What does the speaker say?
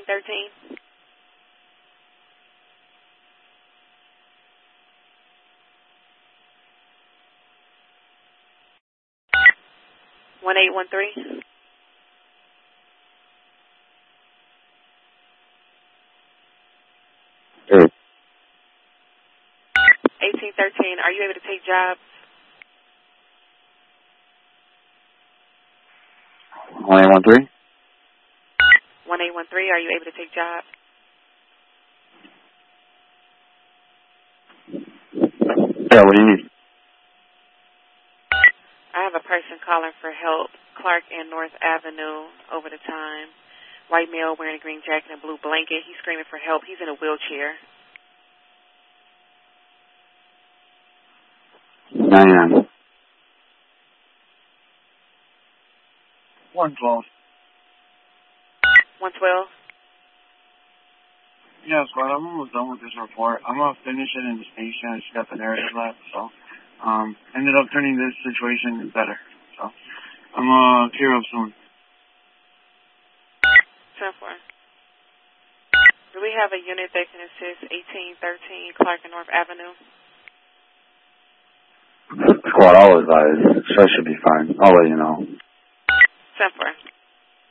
1813. One 1813. Hey. 1813. Are you able to take jobs? 1813. 1813. Are you able to take jobs? Yeah, what do you need? I have a person calling for help. Clark and North Avenue over the time. White male wearing a green jacket and blue blanket. He's screaming for help. He's in a wheelchair. 99. 112. 112. Yeah, squad, I'm almost done with this report. I'm going to finish it in the station. I just got the narrative left, so ended up turning this situation better. So I'm going to clear up soon. 10-4. Do we have a unit that can assist 1813 Clark and North Avenue? Squad, I'll advise. So I should be fine. I'll let you know. 10-4.